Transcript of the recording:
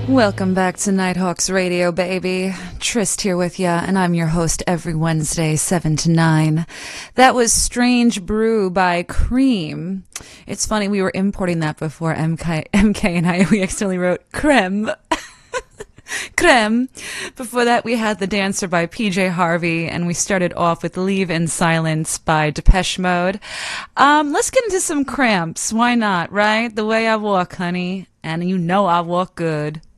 Welcome back to Nighthawks Radio, baby. Trist here with ya, and I'm your host every Wednesday, 7 to 9. That was Strange Brew by Cream. It's funny, we were importing that before MK and I, we accidentally wrote creme. Creme. Before that, we had The Dancer by PJ Harvey, and we started off with Leave in Silence by Depeche Mode. Let's get into some Cramps. Why not, right? The Way I Walk, honey. And you know I walk good.